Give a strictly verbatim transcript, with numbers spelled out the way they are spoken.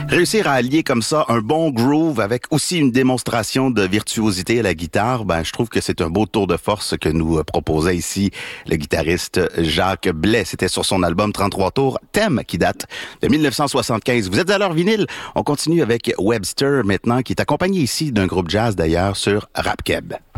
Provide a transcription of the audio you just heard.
Réussir à allier comme ça un bon groove avec aussi une démonstration de virtuosité à la guitare, ben je trouve que c'est un beau tour de force que nous proposait ici le guitariste Jacques Blais. C'était sur son album trente-trois tours, Thème, qui date de dix-neuf cent soixante-quinze. Vous êtes à l'heure vinyle. On continue avec Webster maintenant, qui est accompagné ici d'un groupe jazz d'ailleurs sur Rap Keb.